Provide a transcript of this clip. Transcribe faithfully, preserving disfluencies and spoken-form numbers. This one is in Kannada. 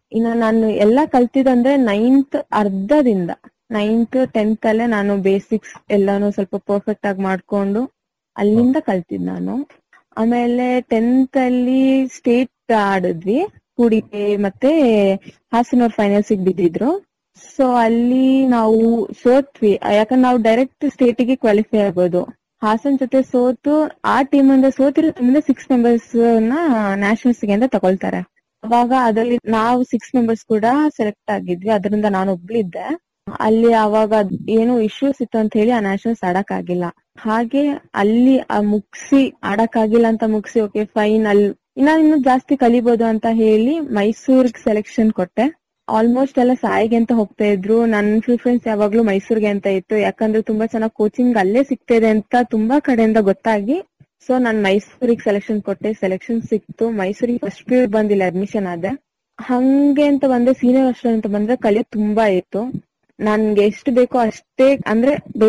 ಇನ್ನು ನಾನು ಎಲ್ಲಾ ಕಲ್ತಿದಂದ್ರೆ ನೈನ್ತ್ ಅರ್ಧದಿಂದ ನೈನ್ತ್ ಟೆಂತ್ ಅಲ್ಲೇ ನಾನು ಬೇಸಿಕ್ಸ್ ಎಲ್ಲಾನು ಸ್ವಲ್ಪ ಪರ್ಫೆಕ್ಟ್ ಆಗಿ ಮಾಡ್ಕೊಂಡು ಅಲ್ಲಿಂದ ಕಲ್ತಿದ್ ನಾನು. ಆಮೇಲೆ ಟೆಂತ್ ಅಲ್ಲಿ ಸ್ಟೇಟ್ ಆಡಿದ್ವಿ, ಕೂಡಿಗೆ ಮತ್ತೆ ಹಾಸನೂರ್ ಫೈನಲ್ಸಿಗೆ ಬಿದ್ದಿದ್ರು. ಸೊ ಅಲ್ಲಿ ನಾವು ಸೋತ್ವಿ, ಯಾಕಂದ್ರೆ ನಾವು ಡೈರೆಕ್ಟ್ ಸ್ಟೇಟಿಗೆ ಕ್ವಾಲಿಫೈ ಆಗ್ಬೋದು. ಹಾಸನ್ ಜೊತೆ ಸೋತು ಆ ಟೀಮ್ ಇಂದ ಸೋತಿರೋ ಸಿಕ್ಸ್ ಮೆಂಬರ್ಸ್ ನ ನ್ಯಾಷನಲ್ಸ್ ಗೆ ಅಂತ ತಗೊಳ್ತಾರೆ. ಅವಾಗ ಅದರಲ್ಲಿ ನಾವು ಸಿಕ್ಸ್ ಮೆಂಬರ್ಸ್ ಕೂಡ ಸೆಲೆಕ್ಟ್ ಆಗಿದ್ವಿ, ಅದರಿಂದ ನಾನು ಒಬ್ಳಿದ್ದೆ ಅಲ್ಲಿ. ಅವಾಗ ಏನು ಇಶ್ಯೂಸ್ ಇತ್ತು ಅಂತ ಹೇಳಿ ಆ ನ್ಯಾಷನಲ್ಸ್ ಆಡಕ್ ಆಗಿಲ್ಲ. ಹಾಗೆ ಅಲ್ಲಿ ಮುಗ್ಸಿ ಆಡಕ್ ಆಗಿಲ್ಲ ಅಂತ ಮುಗ್ಸಿ ಓಕೆ ಫೈನ್, ಅಲ್ಲಿ ಇನ್ನ ಇನ್ನು ಜಾಸ್ತಿ ಕಲಿಬಹುದು ಅಂತ ಹೇಳಿ ಮೈಸೂರ್ಗ್ ಸೆಲೆಕ್ಷನ್ ಕೊಟ್ಟೆ. ಆಲ್ಮೋಸ್ಟ್ ಎಲ್ಲ ಸಾಯಿಗೆ ಅಂತ ಹೋಗ್ತಾ ಇದ್ರು, ನನ್ ಪ್ರಿಫರೆನ್ಸ್ ಯಾವಾಗ್ಲೂ ಮೈಸೂರ್ಗೆ ಅಂತ ಇತ್ತು, ಯಾಕಂದ್ರೆ ತುಂಬಾ ಚೆನ್ನಾಗಿ ಕೋಚಿಂಗ್ ಅಲ್ಲೇ ಸಿಗ್ತಾ ಇದೆ ಅಂತ ತುಂಬಾ ಕಡೆಯಿಂದ ಗೊತ್ತಾಗಿ. ಸೊ ನಾನ್ ಮೈಸೂರಿಗೆ ಸೆಲೆಕ್ಷನ್ ಕೊಟ್ಟೆ, ಸೆಲೆಕ್ಷನ್ ಸಿಕ್ತು. ಮೈಸೂರಿಗೆ ಫಸ್ಟ್ ಪೀರಿಯಡ್ ಬಂದಿಲ್ಲ, ಅಡ್ಮಿಷನ್ ಆದೆ. ಹಂಗೆ ಅಂತ ಬಂದ್ರೆ ಸೀನಿಯರ್ ಅಷ್ಟರ್ ಅಂತ ಬಂದ್ರೆ ಕಲಿಯೋದು ತುಂಬಾ ಇತ್ತು. ನನ್ಗೆ ಎಷ್ಟು ಬೇಕೋ ಅಷ್ಟೇ, ಅಂದ್ರೆ